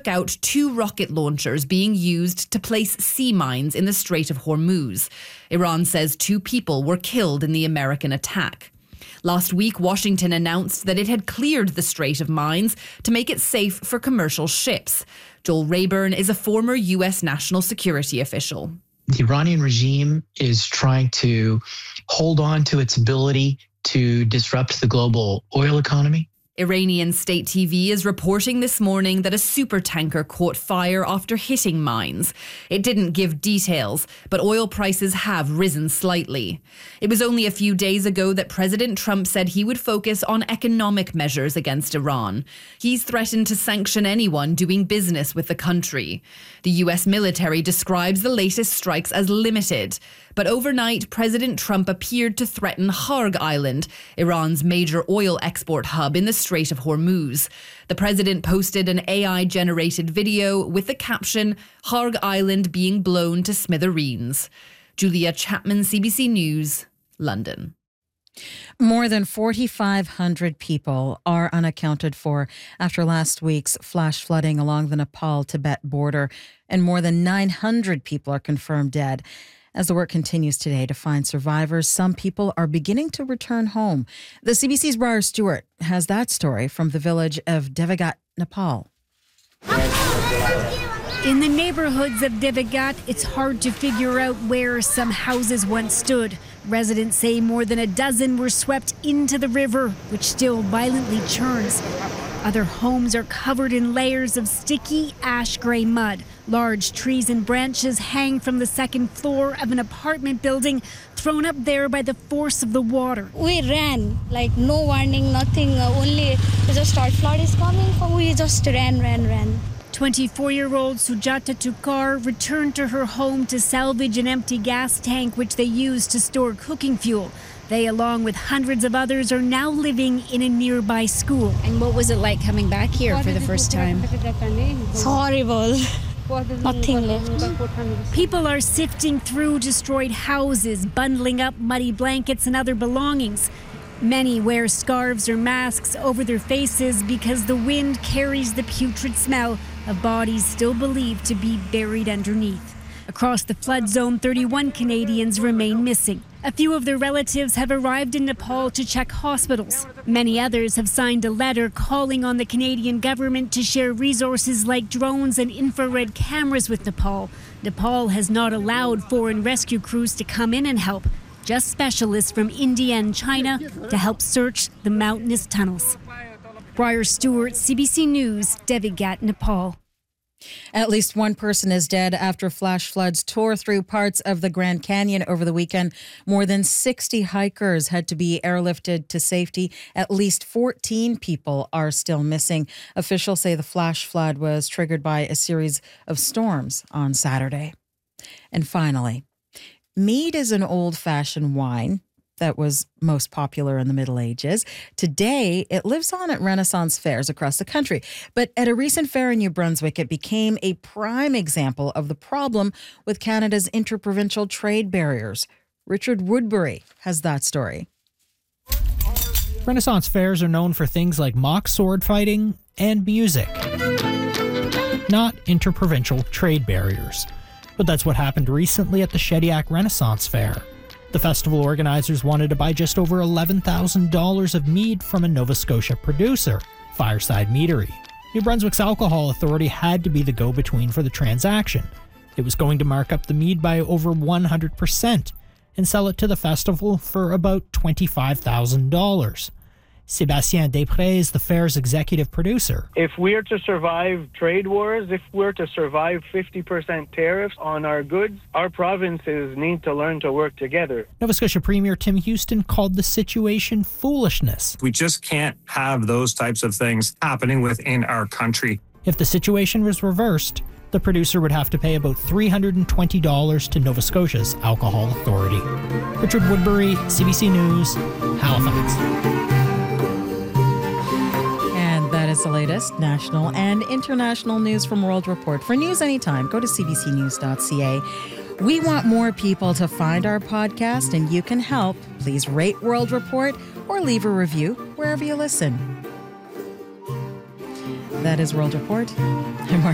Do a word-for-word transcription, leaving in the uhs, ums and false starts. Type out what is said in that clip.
took out two rocket launchers being used to place sea mines in the Strait of Hormuz. Iran says two people were killed in the American attack. Last week, Washington announced that it had cleared the Strait of mines to make it safe for commercial ships. Joel Rayburn is a former U S national security official. The Iranian regime is trying to hold on to its ability to disrupt the global oil economy. Iranian state T V is reporting this morning that a supertanker caught fire after hitting mines. It didn't give details, but oil prices have risen slightly. It was only a few days ago that President Trump said he would focus on economic measures against Iran. He's threatened to sanction anyone doing business with the country. The U S military describes the latest strikes as limited. But overnight, President Trump appeared to threaten Kharg Island, Iran's major oil export hub in the Strait of Hormuz. The president posted an A I-generated video with the caption, "Kharg Island being blown to smithereens." Julia Chapman, C B C News, London. More than forty-five hundred people are unaccounted for after last week's flash flooding along the Nepal-Tibet border, and more than nine hundred people are confirmed dead. As the work continues today to find survivors, some people are beginning to return home. The C B C's Briar Stewart has that story from the village of Devigat, Nepal. In the neighborhoods of Devigat, it's hard to figure out where some houses once stood. Residents say more than a dozen were swept into the river, which still violently churns. Other homes are covered in layers of sticky, ash-gray mud. Large trees and branches hang from the second floor of an apartment building, thrown up there by the force of the water. We ran, like no warning, nothing, uh, only just thought flood is coming, so we just ran, ran, ran. twenty-four-year-old Sujata Tukar returned to her home to salvage an empty gas tank which they used to store cooking fuel. They, along with hundreds of others, are now living in a nearby school. And what was it like coming back here for the first time? It's horrible. Nothing left. People are sifting through destroyed houses, bundling up muddy blankets and other belongings. Many wear scarves or masks over their faces because the wind carries the putrid smell of bodies still believed to be buried underneath. Across the flood zone, thirty-one Canadians remain missing. A few of their relatives have arrived in Nepal to check hospitals. Many others have signed a letter calling on the Canadian government to share resources like drones and infrared cameras with Nepal. Nepal has not allowed foreign rescue crews to come in and help, just specialists from India and China to help search the mountainous tunnels. Briar Stewart, C B C News, Devigat, Nepal. At least one person is dead after flash floods tore through parts of the Grand Canyon over the weekend. More than sixty hikers had to be airlifted to safety. At least fourteen people are still missing. Officials say the flash flood was triggered by a series of storms on Saturday. And finally, mead is an old-fashioned wine that was most popular in the Middle Ages. Today, it lives on at Renaissance fairs across the country. But at a recent fair in New Brunswick, it became a prime example of the problem with Canada's interprovincial trade barriers. Richard Woodbury has that story. Renaissance fairs are known for things like mock sword fighting and music, not interprovincial trade barriers. But that's what happened recently at the Shediac Renaissance Fair. The festival organizers wanted to buy just over eleven thousand dollars of mead from a Nova Scotia producer, Fireside Meadery. New Brunswick's alcohol authority had to be the go-between for the transaction. It was going to mark up the mead by over one hundred percent and sell it to the festival for about twenty-five thousand dollars. Sébastien Després is the fair's executive producer. If we're to survive trade wars, if we're to survive fifty percent tariffs on our goods, our provinces need to learn to work together. Nova Scotia Premier Tim Houston called the situation foolishness. We just can't have those types of things happening within our country. If the situation was reversed, the producer would have to pay about three hundred twenty dollars to Nova Scotia's Alcohol Authority. Richard Woodbury, C B C News, Halifax. That is the latest national and international news from World Report. For news anytime, go to c b c news dot c a. We want more people to find our podcast, and you can help. Please rate World Report or leave a review wherever you listen. That is World Report. I'm Mark.